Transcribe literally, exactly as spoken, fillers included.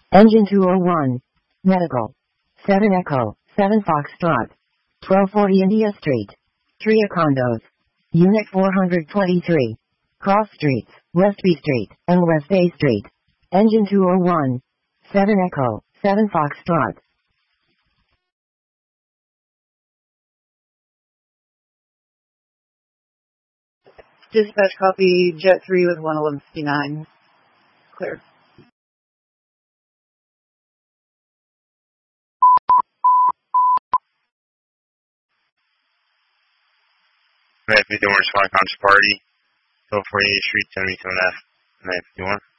Engine two oh one. Medical. seven Echo, seven Foxtrot. twelve forty India Street. Tria Condos. Unit four hundred twenty-three. Cross Streets, West B Street, and West A Street. Engine two oh one. seven Echo, seven Foxtrot. Dispatch copy, Jet three with one eleven fifty-nine. Clear. nine fifty-one, responding Contra Party, twelve forty-eighth Street, seventy-seven F, nine fifty-one.